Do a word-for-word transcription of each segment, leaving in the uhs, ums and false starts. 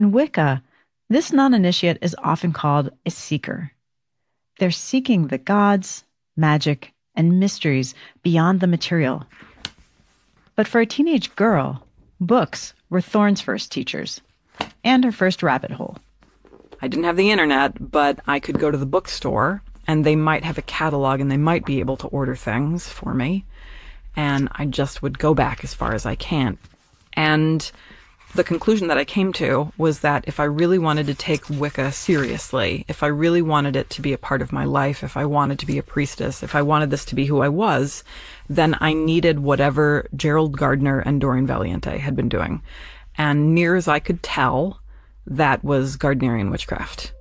In Wicca, this non-initiate is often called a seeker. They're seeking the gods, magic, and mysteries beyond the material. But for a teenage girl, books were Thorne's first teachers, and her first rabbit hole. I didn't have the internet, but I could go to the bookstore, and they might have a catalog, and they might be able to order things for me. And I just would go back as far as I can. And the conclusion that I came to was that if I really wanted to take Wicca seriously, if I really wanted it to be a part of my life, if I wanted to be a priestess, if I wanted this to be who I was, then I needed whatever Gerald Gardner and Doreen Valiente had been doing. And near as I could tell, that was Gardnerian witchcraft.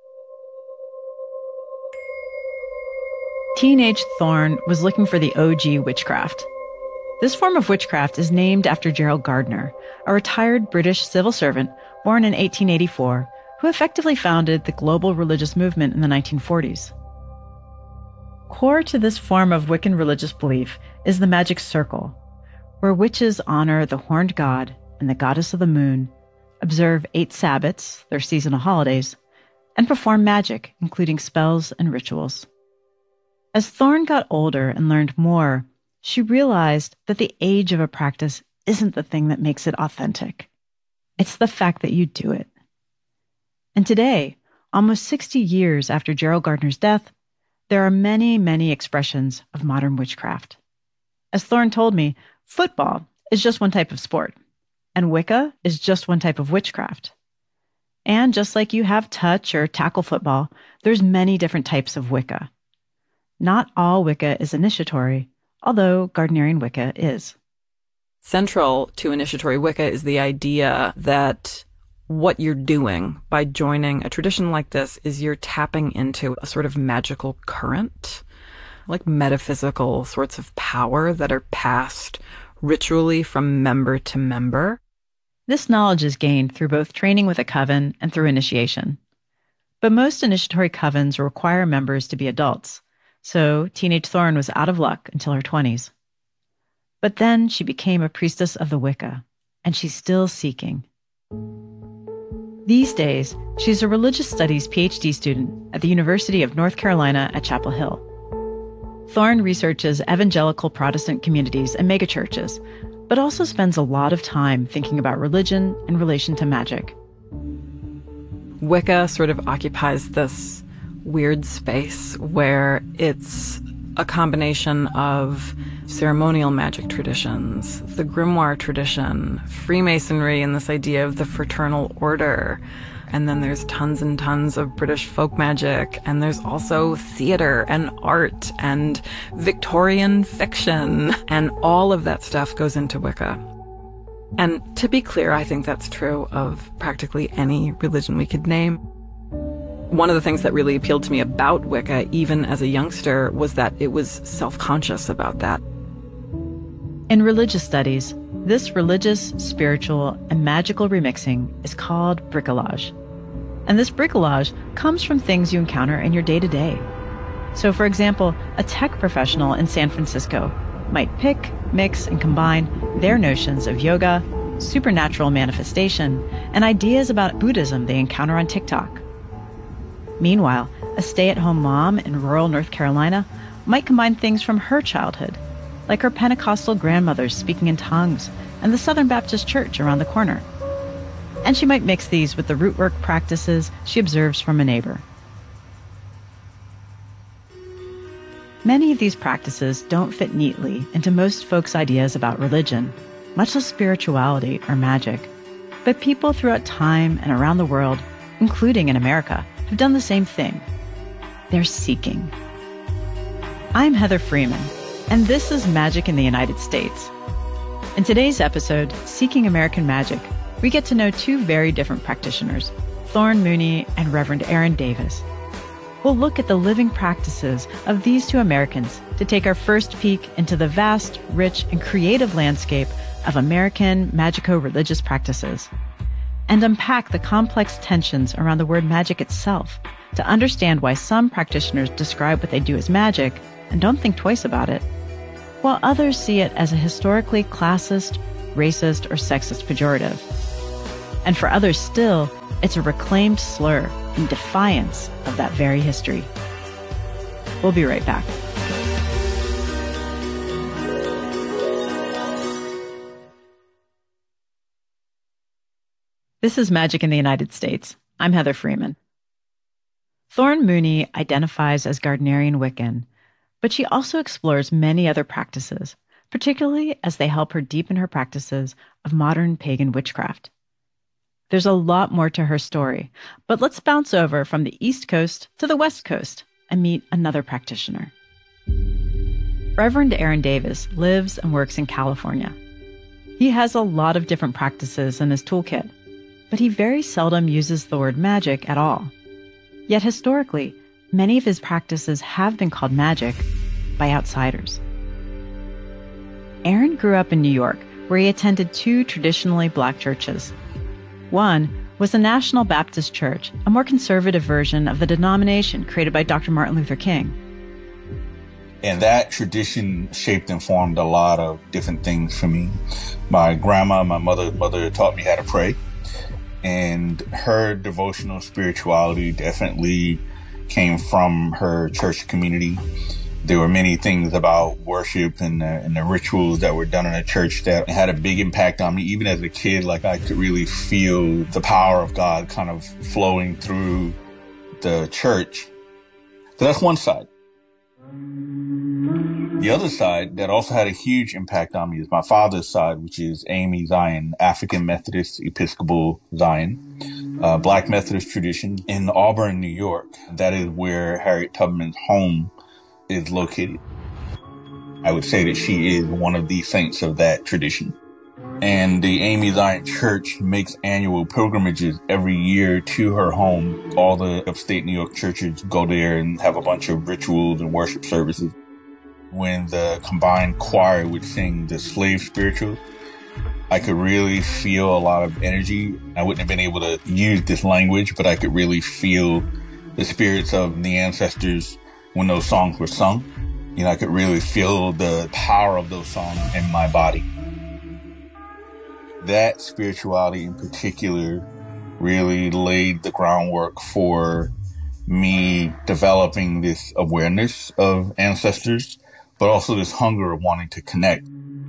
Teenage Thorne was looking for the O G witchcraft. This form of witchcraft is named after Gerald Gardner, a retired British civil servant born in eighteen eighty-four, who effectively founded the global religious movement in the nineteen forties. Core to this form of Wiccan religious belief is the magic circle, where witches honor the horned god and the goddess of the moon, observe eight Sabbats, their seasonal holidays, and perform magic, including spells and rituals. As Thorne got older and learned more, she realized that the age of a practice isn't the thing that makes it authentic. It's the fact that you do it. And today, almost sixty years after Gerald Gardner's death, there are many, many expressions of modern witchcraft. As Thorne told me, football is just one type of sport, and Wicca is just one type of witchcraft. And just like you have touch or tackle football, there's many different types of Wicca. Not all Wicca is initiatory, although Gardnerian Wicca is. Central to initiatory Wicca is the idea that what you're doing by joining a tradition like this is you're tapping into a sort of magical current, like metaphysical sorts of power that are passed ritually from member to member. This knowledge is gained through both training with a coven and through initiation. But most initiatory covens require members to be adults, so teenage Thorne was out of luck until her twenties. But then she became a priestess of the Wicca, and she's still seeking. These days, she's a religious studies P H D student at the University of North Carolina at Chapel Hill. Thorne researches evangelical Protestant communities and megachurches, but also spends a lot of time thinking about religion in relation to magic. Wicca sort of occupies this weird space where it's a combination of ceremonial magic traditions, the grimoire tradition, Freemasonry, and this idea of the fraternal order. And then there's tons and tons of British folk magic, and there's also theater and art and Victorian fiction, and all of that stuff goes into Wicca. And to be clear, I think that's true of practically any religion we could name. One of the things that really appealed to me about Wicca, even as a youngster, was that it was self-conscious about that. In religious studies, this religious, spiritual, and magical remixing is called bricolage. And this bricolage comes from things you encounter in your day-to-day. So, for example, a tech professional in San Francisco might pick, mix, and combine their notions of yoga, supernatural manifestation, and ideas about Buddhism they encounter on TikTok. Meanwhile, a stay-at-home mom in rural North Carolina might combine things from her childhood, like her Pentecostal grandmothers speaking in tongues and the Southern Baptist Church around the corner. And she might mix these with the root work practices she observes from a neighbor. Many of these practices don't fit neatly into most folks' ideas about religion, much less spirituality or magic. But people throughout time and around the world, including in America, have done the same thing. They're seeking. I'm Heather Freeman, and this is Magic in the United States. In today's episode, Seeking American Magic, we get to know two very different practitioners, Thorne Mooney and Reverend Aaron Davis. We'll look at the living practices of these two Americans to take our first peek into the vast, rich, and creative landscape of American magico-religious practices, and unpack the complex tensions around the word magic itself to understand why some practitioners describe what they do as magic and don't think twice about it, while others see it as a historically classist, racist, or sexist pejorative. And for others still, it's a reclaimed slur in defiance of that very history. We'll be right back. This is Magic in the United States. I'm Heather Freeman. Thorne Mooney identifies as Gardnerian Wiccan, but she also explores many other practices, particularly as they help her deepen her practices of modern pagan witchcraft. There's a lot more to her story, but let's bounce over from the East Coast to the West Coast and meet another practitioner. Reverend Aaron Davis lives and works in California. He has a lot of different practices in his toolkit, but he very seldom uses the word magic at all. Yet historically, many of his practices have been called magic by outsiders. Aaron grew up in New York, where he attended two traditionally black churches. One was the National Baptist Church, a more conservative version of the denomination created by Doctor Martin Luther King. And that tradition shaped and formed a lot of different things for me. My grandma, my mother, mother taught me how to pray. And her devotional spirituality definitely came from her church community. There were many things about worship and, uh, and the rituals that were done in a church that had a big impact on me. Even as a kid, like I could really feel the power of God kind of flowing through the church. So that's one side. The other side that also had a huge impact on me is my father's side, which is A M E Zion, African Methodist Episcopal Zion, uh, Black Methodist tradition in Auburn, New York. That is where Harriet Tubman's home is located. I would say that she is one of the saints of that tradition. And the A M E Zion Church makes annual pilgrimages every year to her home. All the upstate New York churches go there and have a bunch of rituals and worship services. When the combined choir would sing the slave spirituals, I could really feel a lot of energy. I wouldn't have been able to use this language, but I could really feel the spirits of the ancestors when those songs were sung. You know, I could really feel the power of those songs in my body. That spirituality in particular really laid the groundwork for me developing this awareness of ancestors, but also this hunger of wanting to connect.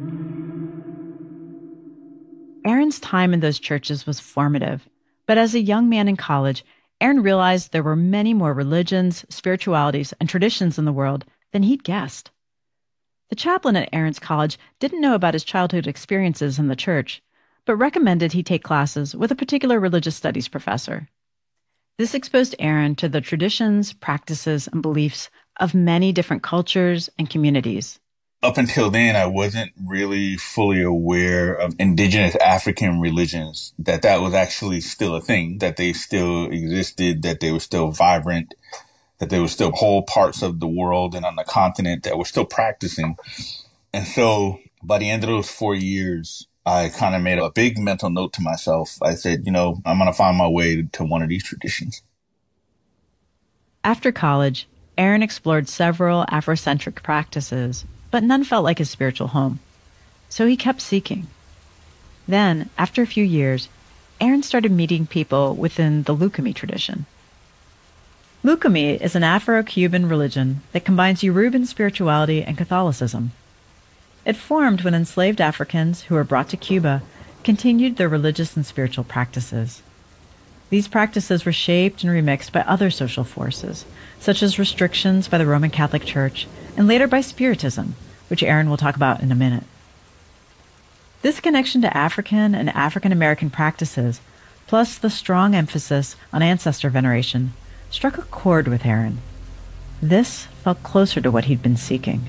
Aaron's time in those churches was formative, but as a young man in college, Aaron realized there were many more religions, spiritualities, and traditions in the world than he'd guessed. The chaplain at Aaron's college didn't know about his childhood experiences in the church, but recommended he take classes with a particular religious studies professor. This exposed Aaron to the traditions, practices, and beliefs of many different cultures and communities. Up until then, I wasn't really fully aware of indigenous African religions, that that was actually still a thing, that they still existed, that they were still vibrant, that there were still whole parts of the world and on the continent that were still practicing. And so by the end of those four years, I kind of made a big mental note to myself. I said, you know, I'm going to find my way to one of these traditions. After college, Aaron explored several Afrocentric practices, but none felt like his spiritual home. So he kept seeking. Then, after a few years, Aaron started meeting people within the Lukumi tradition. Lukumi is an Afro-Cuban religion that combines Yoruban spirituality and Catholicism. It formed when enslaved Africans who were brought to Cuba continued their religious and spiritual practices. These practices were shaped and remixed by other social forces, such as restrictions by the Roman Catholic Church and later by Spiritism, which Aaron will talk about in a minute. This connection to African and African American practices, plus the strong emphasis on ancestor veneration, struck a chord with Aaron. This felt closer to what he'd been seeking.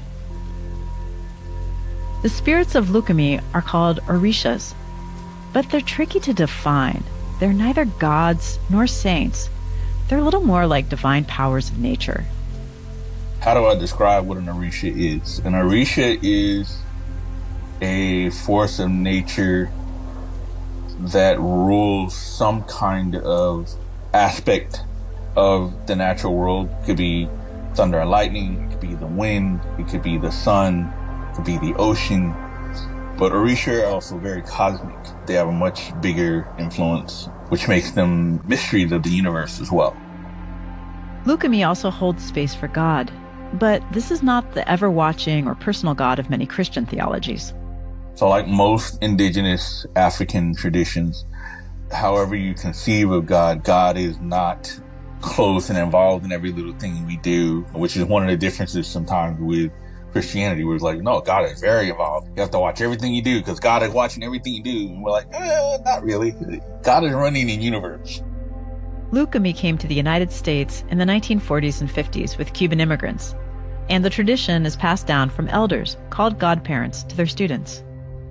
The spirits of Lukumi are called Orishas, but they're tricky to define. They're neither gods nor saints. They're a little more like divine powers of nature. How do I describe what an Orisha is? An Orisha is a force of nature that rules some kind of aspect of the natural world. It could be thunder and lightning, it could be the wind, it could be the sun, it could be the ocean. But Orisha are also very cosmic. They have a much bigger influence, which makes them mysteries of the universe as well. Lukumi also holds space for God, but this is not the ever-watching or personal God of many Christian theologies. So like most indigenous African traditions, however you conceive of God, God is not close and involved in every little thing we do, which is one of the differences sometimes with Christianity, where it's like, no, God is very involved. You have to watch everything you do because God is watching everything you do. And we're like, eh, not really. God is running the universe. Lukumi came to the United States in the nineteen forties and fifties with Cuban immigrants, and the tradition is passed down from elders called godparents to their students.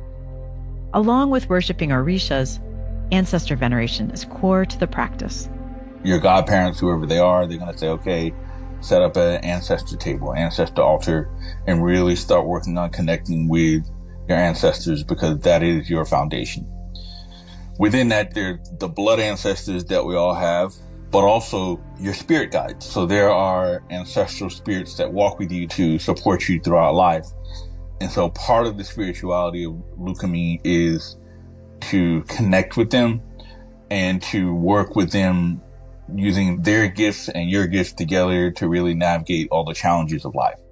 Along with worshiping Orishas, ancestor veneration is core to the practice. Your godparents, whoever they are, they're going to say, okay, set up an ancestor table, ancestor altar, and really start working on connecting with your ancestors because that is your foundation. Within that, there are the blood ancestors that we all have, but also your spirit guides. So there are ancestral spirits that walk with you to support you throughout life. And so part of the spirituality of Lukumi is to connect with them and to work with them using their gifts and your gifts together to really navigate all the challenges of life.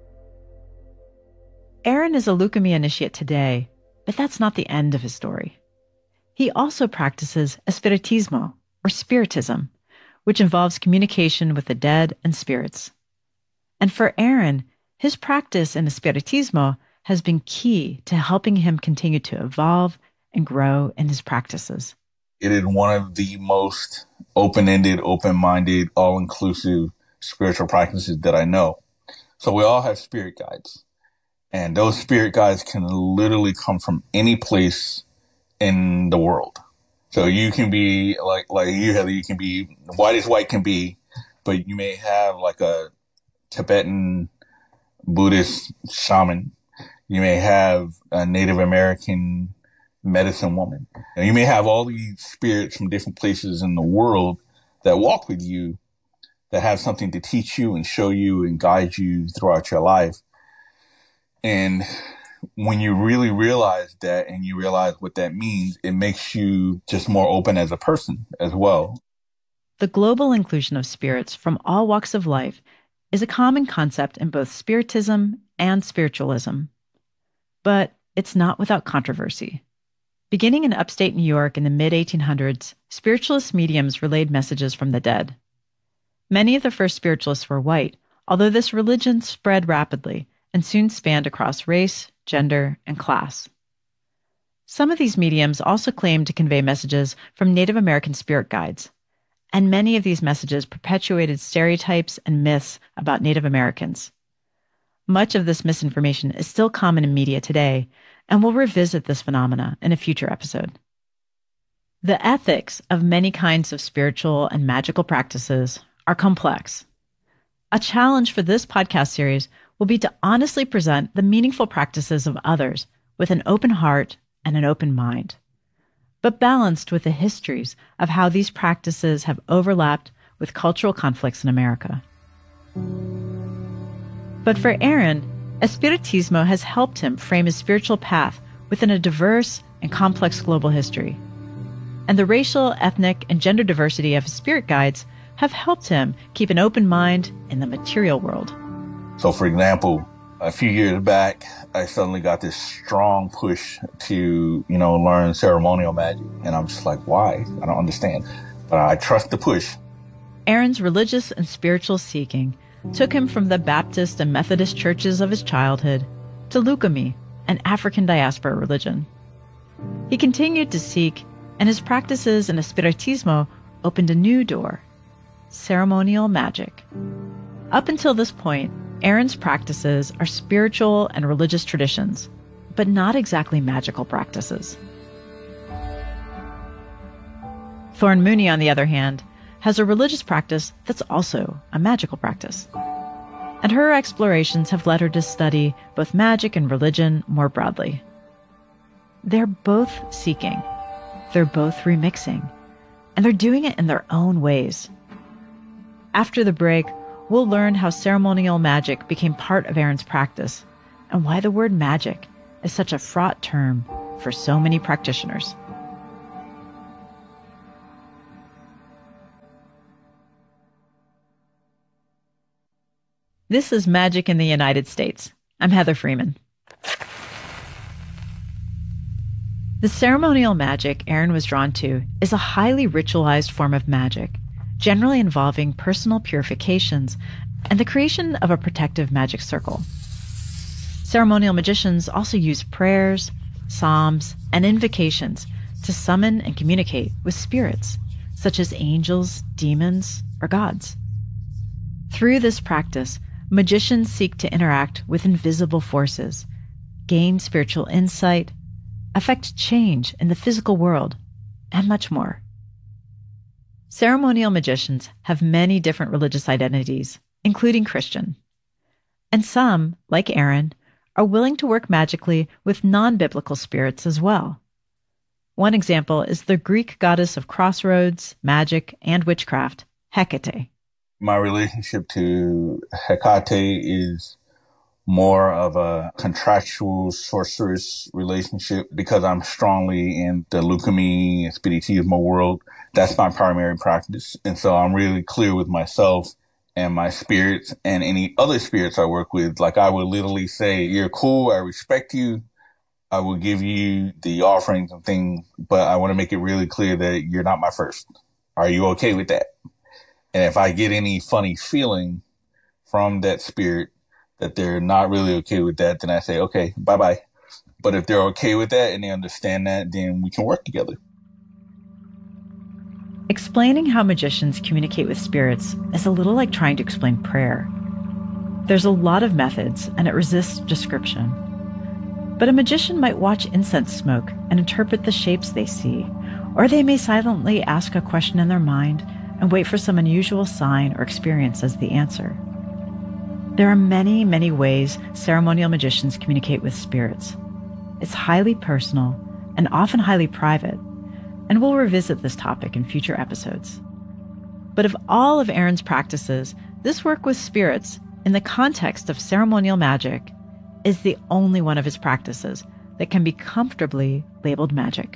Aaron is a Lukumi initiate today, but that's not the end of his story. He also practices espiritismo, or spiritism, which involves communication with the dead and spirits. And for Aaron, his practice in espiritismo has been key to helping him continue to evolve and grow in his practices. It is one of the most open-ended, open-minded, all-inclusive spiritual practices that I know. So we all have spirit guides. And those spirit guides can literally come from any place in the world. So you can be like, like you, Heather, you can be white as white can be, but you may have like a Tibetan Buddhist shaman. You may have a Native American medicine woman. And you may have all these spirits from different places in the world that walk with you, that have something to teach you and show you and guide you throughout your life. And when you really realize that and you realize what that means, it makes you just more open as a person as well. The global inclusion of spirits from all walks of life is a common concept in both spiritism and spiritualism. But it's not without controversy. Beginning in upstate New York in the mid eighteen hundreds, spiritualist mediums relayed messages from the dead. Many of the first spiritualists were white, although this religion spread rapidly and soon spanned across race, gender, and class. Some of these mediums also claimed to convey messages from Native American spirit guides, and many of these messages perpetuated stereotypes and myths about Native Americans. Much of this misinformation is still common in media today, and we'll revisit this phenomena in a future episode. The ethics of many kinds of spiritual and magical practices are complex. A challenge for this podcast series will be to honestly present the meaningful practices of others with an open heart and an open mind, but balanced with the histories of how these practices have overlapped with cultural conflicts in America. But for Aaron, Espiritismo has helped him frame his spiritual path within a diverse and complex global history. And the racial, ethnic, and gender diversity of his spirit guides have helped him keep an open mind in the material world. So, for example, a few years back, I suddenly got this strong push to, you know, learn ceremonial magic. And I'm just like, why? I don't understand. But I trust the push. Aaron's religious and spiritual seeking took him from the Baptist and Methodist churches of his childhood to Lukumi, an African diaspora religion. He continued to seek, and his practices in Espiritismo opened a new door: ceremonial magic. Up until this point, Aaron's practices are spiritual and religious traditions, but not exactly magical practices. Thorn Mooney, on the other hand, has a religious practice that's also a magical practice. And her explorations have led her to study both magic and religion more broadly. They're both seeking, they're both remixing, and they're doing it in their own ways. After the break, we'll learn how ceremonial magic became part of Aaron's practice and why the word magic is such a fraught term for so many practitioners. This is Magic in the United States. I'm Heather Freeman. The ceremonial magic Aaron was drawn to is a highly ritualized form of magic, generally involving personal purifications and the creation of a protective magic circle. Ceremonial magicians also use prayers, psalms, and invocations to summon and communicate with spirits, such as angels, demons, or gods. Through this practice, magicians seek to interact with invisible forces, gain spiritual insight, affect change in the physical world, and much more. Ceremonial magicians have many different religious identities, including Christian. And some, like Aaron, are willing to work magically with non-biblical spirits as well. One example is the Greek goddess of crossroads, magic, and witchcraft, Hecate. My relationship to Hecate is more of a contractual sorceress relationship because I'm strongly in the alchemy and spiritismo world. That's my primary practice. And so I'm really clear with myself and my spirits and any other spirits I work with. Like I would literally say, you're cool. I respect you. I will give you the offerings and things, but I want to make it really clear that you're not my first. Are you okay with that? And if I get any funny feeling from that spirit that they're not really okay with that, then I say, okay, bye-bye. But if they're okay with that and they understand that, then we can work together. Explaining how magicians communicate with spirits is a little like trying to explain prayer. There's a lot of methods, and it resists description. But a magician might watch incense smoke and interpret the shapes they see, or they may silently ask a question in their mind and wait for some unusual sign or experience as the answer. There are many, many ways ceremonial magicians communicate with spirits. It's highly personal and often highly private, and we'll revisit this topic in future episodes. But of all of Aaron's practices, this work with spirits in the context of ceremonial magic is the only one of his practices that can be comfortably labeled magic.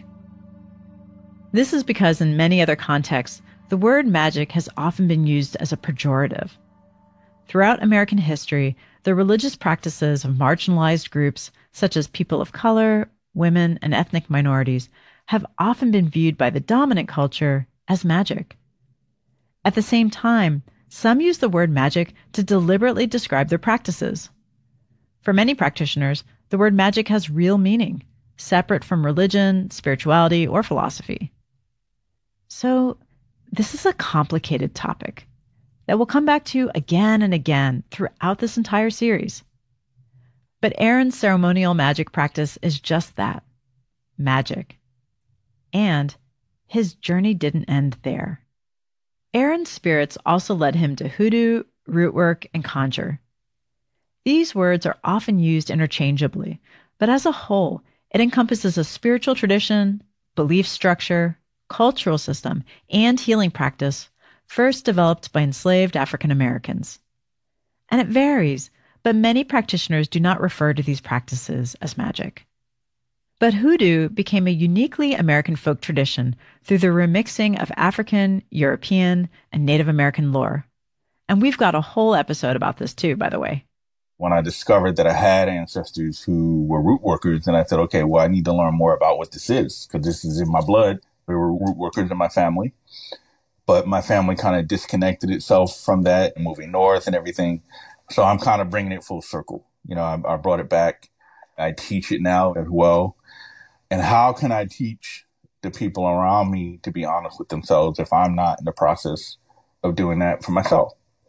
This is because in many other contexts, the word magic has often been used as a pejorative. Throughout American history, the religious practices of marginalized groups, such as people of color, women, and ethnic minorities, have often been viewed by the dominant culture as magic. At the same time, some use the word magic to deliberately describe their practices. For many practitioners, the word magic has real meaning, separate from religion, spirituality, or philosophy. So, this is a complicated topic that we'll come back to again and again throughout this entire series. But Aaron's ceremonial magic practice is just that, magic. And his journey didn't end there. Aaron's spirits also led him to hoodoo, root work, and conjure. These words are often used interchangeably, but as a whole, it encompasses a spiritual tradition, belief structure, cultural system, and healing practice first developed by enslaved African Americans. And it varies, but many practitioners do not refer to these practices as magic. But hoodoo became a uniquely American folk tradition through the remixing of African, European, and Native American lore. And we've got a whole episode about this too, by the way. When I discovered that I had ancestors who were root workers, then I said, okay, well, I need to learn more about what this is, because this is in my blood. There were root workers in my family, but my family kind of disconnected itself from that, moving north and everything. So I'm kind of bringing it full circle. You know, I, I brought it back. I teach it now as well. And how can I teach the people around me to be honest with themselves if I'm not in the process of doing that for myself?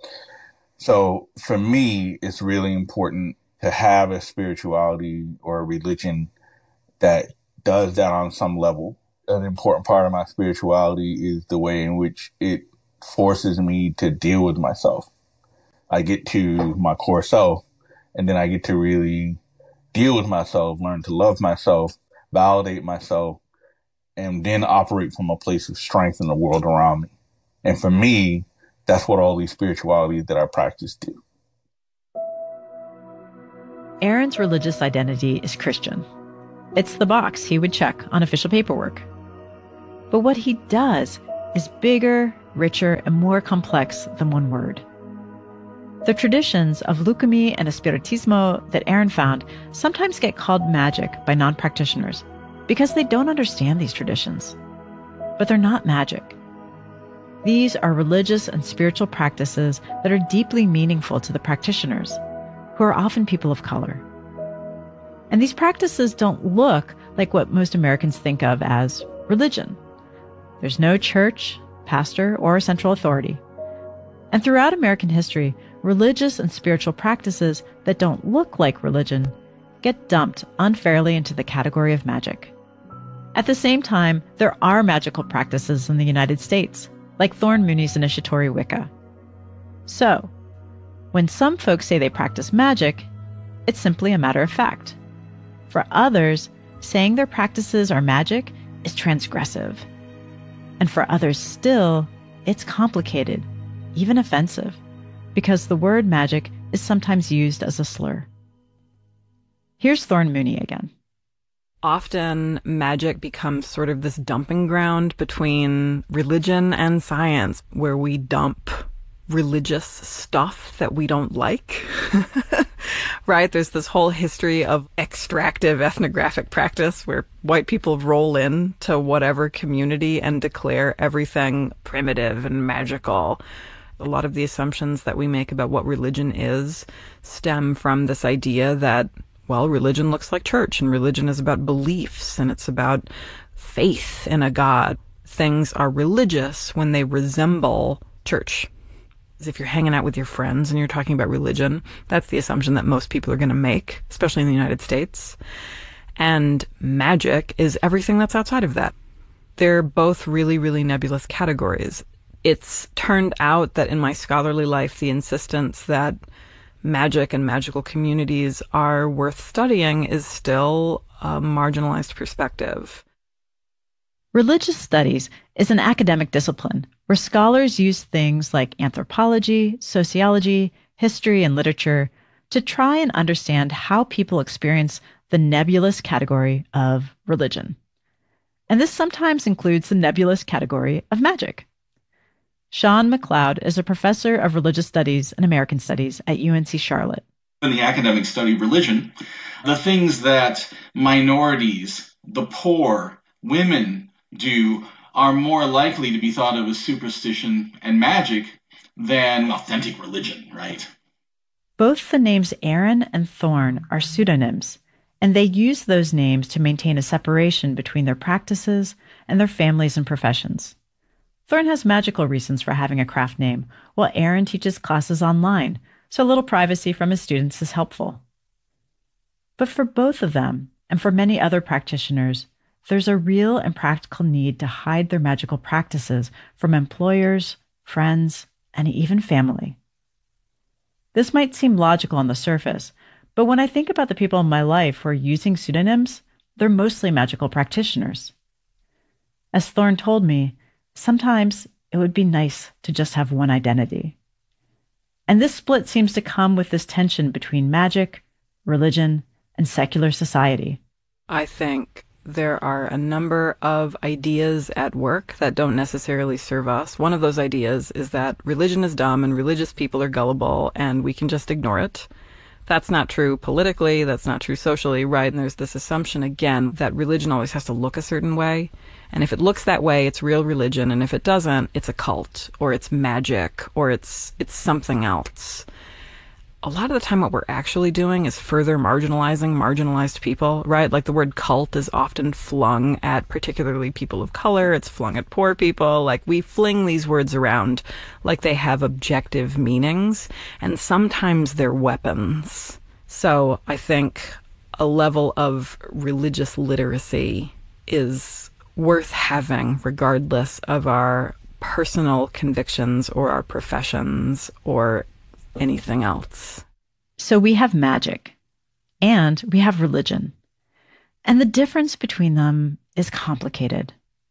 So for me, it's really important to have a spirituality or a religion that does that on some level. An important part of my spirituality is the way in which it forces me to deal with myself. I get to my core self, and then I get to really deal with myself, learn to love myself, validate myself, and then operate from a place of strength in the world around me. And for me, that's what all these spiritualities that I practice do. Aaron's religious identity is Christian. It's the box he would check on official paperwork. But what he does is bigger, richer, and more complex than one word. The traditions of Lucumi and Espiritismo that Aaron found sometimes get called magic by non-practitioners because they don't understand these traditions. But they're not magic. These are religious and spiritual practices that are deeply meaningful to the practitioners, who are often people of color. And these practices don't look like what most Americans think of as religion. There's no church, pastor, or central authority. And throughout American history, religious and spiritual practices that don't look like religion get dumped unfairly into the category of magic. At the same time, there are magical practices in the United States, like Thorn Mooney's initiatory Wicca. So, when some folks say they practice magic, it's simply a matter of fact. For others, saying their practices are magic is transgressive. And for others still, it's complicated, even offensive, because the word magic is sometimes used as a slur. Here's Thorn Mooney again. Often magic becomes sort of this dumping ground between religion and science, where we dump religious stuff that we don't like. Right? There's this whole history of extractive ethnographic practice where white people roll in to whatever community and declare everything primitive and magical. A lot of the assumptions that we make about what religion is stem from this idea that, well, religion looks like church, and religion is about beliefs, and it's about faith in a God. Things are religious when they resemble church. If you're hanging out with your friends and you're talking about religion, that's the assumption that most people are going to make, especially in the United States. And magic is everything that's outside of that. They're both really, really nebulous categories. It's turned out that in my scholarly life, the insistence that magic and magical communities are worth studying is still a marginalized perspective. Religious studies is an academic discipline where scholars use things like anthropology, sociology, history, and literature to try and understand how people experience the nebulous category of religion. And this sometimes includes the nebulous category of magic. Sean McLeod is a professor of religious studies and American studies at U N C Charlotte. In the academic study of religion, the things that minorities, the poor, women do are more likely to be thought of as superstition and magic than authentic religion, right? Both the names Aaron and Thorn are pseudonyms, and they use those names to maintain a separation between their practices and their families and professions. Thorn has magical reasons for having a craft name, while Aaron teaches classes online, so a little privacy from his students is helpful. But for both of them, and for many other practitioners, there's a real and practical need to hide their magical practices from employers, friends, and even family. This might seem logical on the surface, but when I think about the people in my life who are using pseudonyms, they're mostly magical practitioners. As Thorn told me, sometimes it would be nice to just have one identity. And this split seems to come with this tension between magic, religion, and secular society. I think there are a number of ideas at work that don't necessarily serve us. One of those ideas is that religion is dumb and religious people are gullible and we can just ignore it. That's not true politically, that's not true socially, right? And there's this assumption, again, that religion always has to look a certain way. And if it looks that way, it's real religion. And if it doesn't, it's a cult, or it's magic, or it's it's something else. A lot of the time what we're actually doing is further marginalizing marginalized people, right? Like the word cult is often flung at particularly people of color. It's flung at poor people. Like we fling these words around like they have objective meanings, and sometimes they're weapons. So I think a level of religious literacy is worth having regardless of our personal convictions or our professions or anything else. So we have magic and we have religion. And the difference between them is complicated.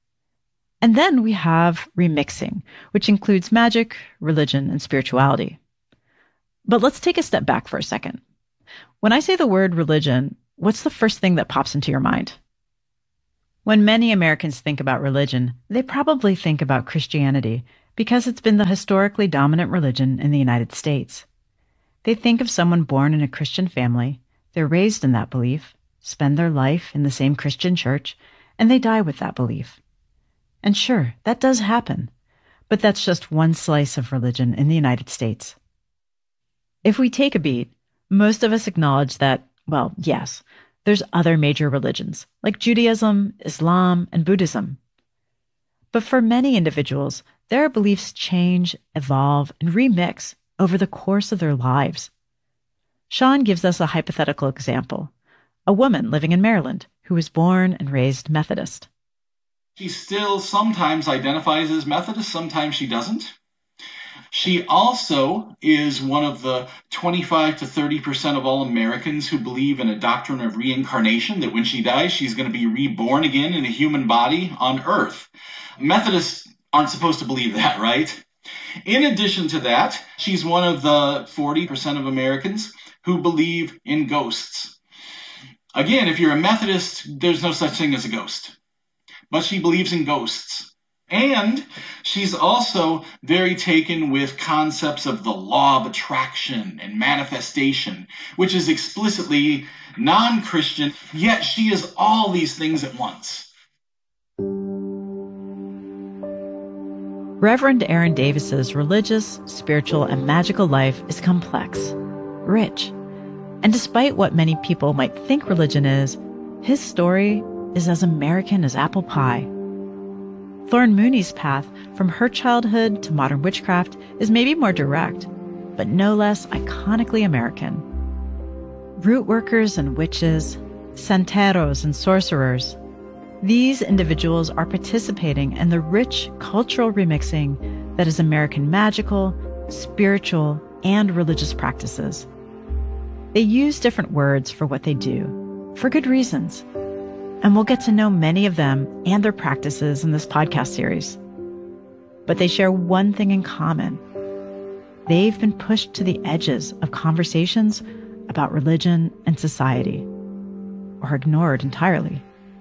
And then we have remixing, which includes magic, religion, and spirituality. But let's take a step back for a second. When I say the word religion, what's the first thing that pops into your mind? When many Americans think about religion, they probably think about Christianity because it's been the historically dominant religion in the United States. They think of someone born in a Christian family, they're raised in that belief, spend their life in the same Christian church, and they die with that belief. And sure, that does happen, but that's just one slice of religion in the United States. If we take a beat, most of us acknowledge that, well, yes, there's other major religions, like Judaism, Islam, and Buddhism. But for many individuals, their beliefs change, evolve, and remix over the course of their lives. Sean gives us a hypothetical example, a woman living in Maryland who was born and raised Methodist. She still sometimes identifies as Methodist, sometimes she doesn't. She also is one of the twenty-five to thirty percent of all Americans who believe in a doctrine of reincarnation, that when she dies, she's going to be reborn again in a human body on Earth. Methodists aren't supposed to believe that, right? In addition to that, she's one of the forty percent of Americans who believe in ghosts. Again, if you're a Methodist, there's no such thing as a ghost. But she believes in ghosts. And she's also very taken with concepts of the law of attraction and manifestation, which is explicitly non-Christian, yet she is all these things at once. Reverend Aaron Davis's religious, spiritual, and magical life is complex, rich, and despite what many people might think religion is, his story is as American as apple pie. Thorn Mooney's path from her childhood to modern witchcraft is maybe more direct, but no less iconically American. Root workers and witches, santeros and sorcerers, these individuals are participating in the rich cultural remixing that is American magical, spiritual, and religious practices. They use different words for what they do, for good reasons. And we'll get to know many of them and their practices in this podcast series. But they share one thing in common. They've been pushed to the edges of conversations about religion and society, or ignored entirely.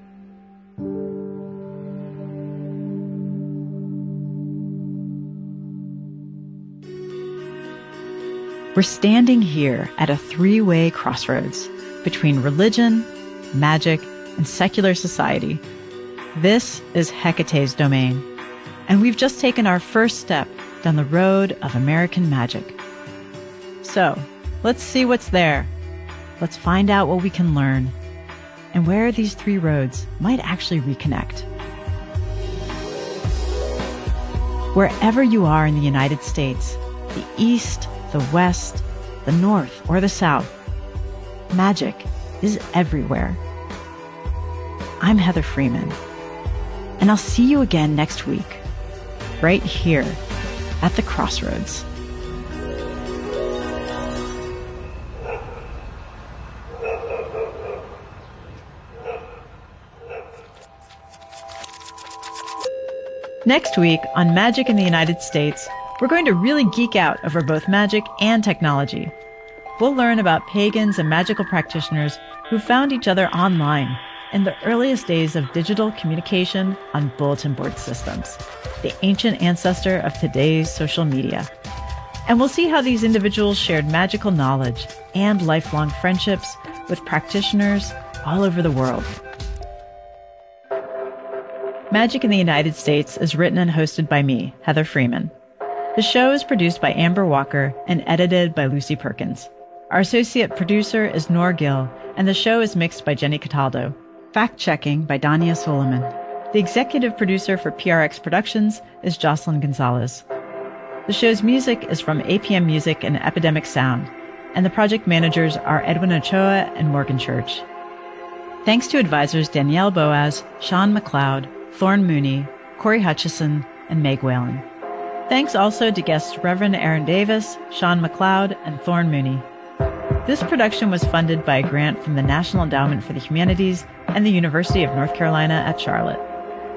We're standing here at a three-way crossroads between religion, magic, and secular society. This is Hecate's domain, and we've just taken our first step down the road of American magic. So, let's see what's there. Let's find out what we can learn, and where these three roads might actually reconnect. Wherever you are in the United States, the East, the West, the North, or the South, magic is everywhere. I'm Heather Freeman, and I'll see you again next week, right here at the Crossroads. Next week on Magic in the United States, we're going to really geek out over both magic and technology. We'll learn about pagans and magical practitioners who found each other online in the earliest days of digital communication on bulletin board systems, the ancient ancestor of today's social media. And we'll see how these individuals shared magical knowledge and lifelong friendships with practitioners all over the world. Magic in the United States is written and hosted by me, Heather Freeman. The show is produced by Amber Walker and edited by Lucy Perkins. Our associate producer is Nor Gill, and the show is mixed by Jenny Cataldo. Fact-checking by Dania Soliman. The executive producer for P R X Productions is Jocelyn Gonzalez. The show's music is from A P M Music and Epidemic Sound, and the project managers are Edwin Ochoa and Morgan Church. Thanks to advisors Danielle Boaz, Sean McLeod, Thorn Mooney, Corey Hutchison, and Meg Whalen. Thanks also to guests Reverend Aaron Davis, Sean McLeod, and Thorn Mooney. This production was funded by a grant from the National Endowment for the Humanities and the University of North Carolina at Charlotte.